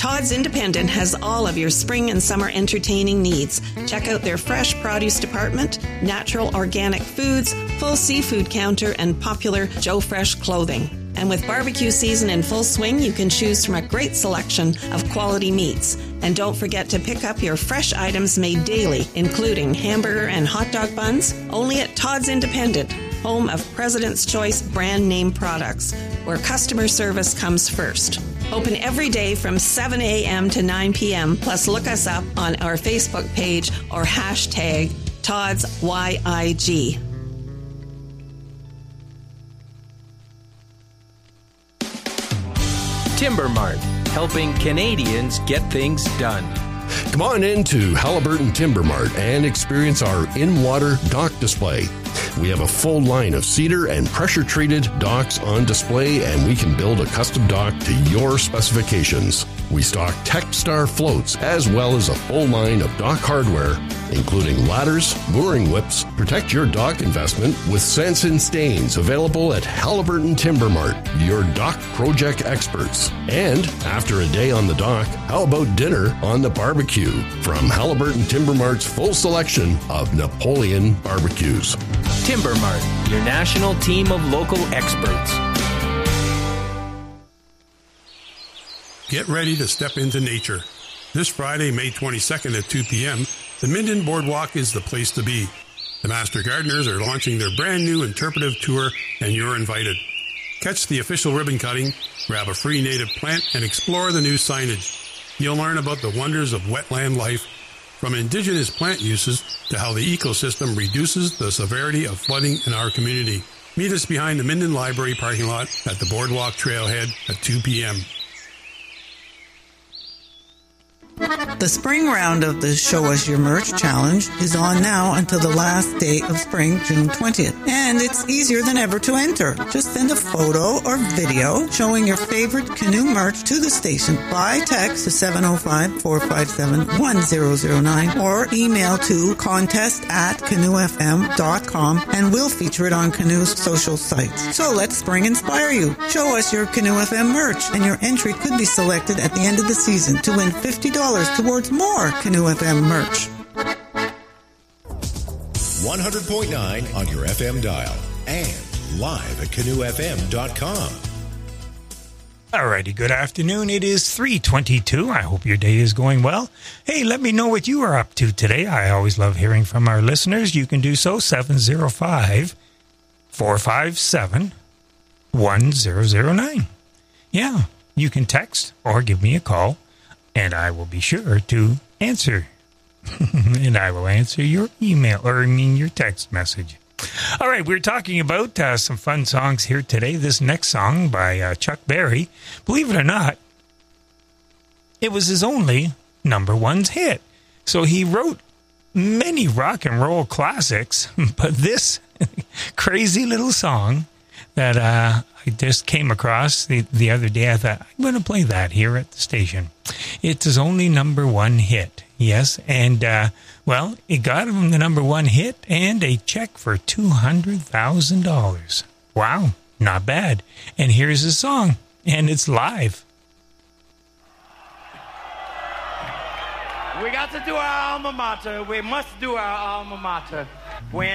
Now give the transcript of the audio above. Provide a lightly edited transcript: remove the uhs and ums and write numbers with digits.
Todd's Independent has all of your spring and summer entertaining needs. Check out their fresh produce department, natural organic foods, full seafood counter, and popular Joe Fresh clothing. And with barbecue season in full swing, you can choose from a great selection of quality meats. And don't forget to pick up your fresh items made daily, including hamburger and hot dog buns, only at Todd's Independent, home of President's Choice brand name products, where customer service comes first. Open every day from 7 a.m. to 9 p.m. Plus, look us up on our Facebook page or hashtag Todd's YIG. Timber Mart, helping Canadians get things done. Come on in to Halliburton Timber Mart and experience our in-water dock display. We have a full line of cedar and pressure-treated docks on display, and we can build a custom dock to your specifications. We stock Techstar floats as well as a full line of dock hardware, including ladders, mooring whips. Protect your dock investment with Sanson Stains, available at Halliburton Timber Mart, your dock project experts. And after a day on the dock, how about dinner on the barbecue? From Halliburton Timber Mart's full selection of Napoleon barbecues. Timber Mart, your national team of local experts. Get ready to step into nature. This Friday, May 22nd at 2 p.m., the Minden Boardwalk is the place to be. The Master Gardeners are launching their brand new interpretive tour, and you're invited. Catch the official ribbon cutting, grab a free native plant, and explore the new signage. You'll learn about the wonders of wetland life, from indigenous plant uses to how the ecosystem reduces the severity of flooding in our community. Meet us behind the Minden Library parking lot at the Boardwalk Trailhead at 2 p.m. The spring round of the Show Us Your Merch Challenge is on now until the last day of spring, June 20th. And it's easier than ever to enter. Just send a photo or video showing your favorite canoe merch to the station by text to 705-457-1009 or email to contest@canoefm.com, and we'll feature it on Canoe's social sites. So let spring inspire you. Show us your Canoe FM merch, and your entry could be selected at the end of the season to win $50 towards more Canoe FM merch. 100.9 on your FM dial and live at canoefm.com. Alrighty, good afternoon. It is 3:22. I hope your day is going well. Hey, let me know what you are up to today. I always love hearing from our listeners. You can do so 705-457-1009. Yeah, you can text or give me a call, and I will be sure to answer. And I will answer your email, or your text message. All right, we're talking about some fun songs here today. This next song by Chuck Berry, believe it or not, it was his only number one hit. So he wrote many rock and roll classics, but this crazy little song that I just came across the other day, I thought, I'm going to play that here at the station. It's his only number one hit, yes, and, well, it got him the number one hit and a check for $200,000. Wow, not bad. And here's his song, and it's live. We got to do our alma mater. We must do our alma mater. When